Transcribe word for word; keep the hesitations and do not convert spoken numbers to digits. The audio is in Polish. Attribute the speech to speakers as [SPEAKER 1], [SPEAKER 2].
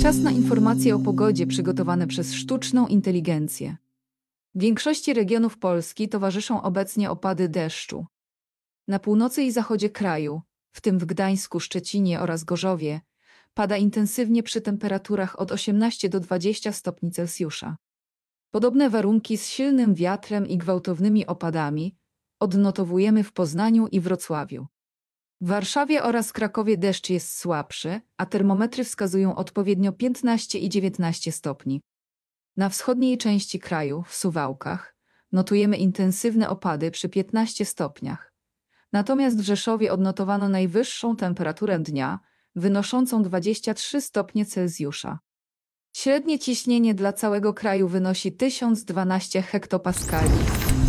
[SPEAKER 1] Czas na informacje o pogodzie przygotowane przez sztuczną inteligencję. W większości regionów Polski towarzyszą obecnie opady deszczu. Na północy i zachodzie kraju, w tym w Gdańsku, Szczecinie oraz Gorzowie, pada intensywnie przy temperaturach od osiemnastu do dwudziestu stopni Celsjusza. Podobne warunki z silnym wiatrem i gwałtownymi opadami odnotowujemy w Poznaniu i Wrocławiu. W Warszawie oraz Krakowie deszcz jest słabszy, a termometry wskazują odpowiednio piętnaście i dziewiętnaście stopni. Na wschodniej części kraju, w Suwałkach, notujemy intensywne opady przy piętnastu stopniach. Natomiast w Rzeszowie odnotowano najwyższą temperaturę dnia, wynoszącą dwadzieścia trzy stopnie Celsjusza. Średnie ciśnienie dla całego kraju wynosi tysiąc dwanaście hektopaskali,